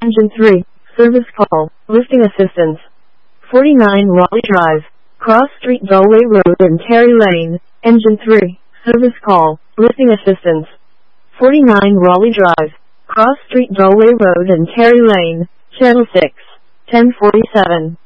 Engine 3, service call, lifting assistance. 49 Raleigh Drive, Cross Street Dulway Road and Terry Lane, Engine 3, service call, lifting assistance. 49 Raleigh Drive, Cross Street Dulway Road and Terry Lane, Channel 6, 1047.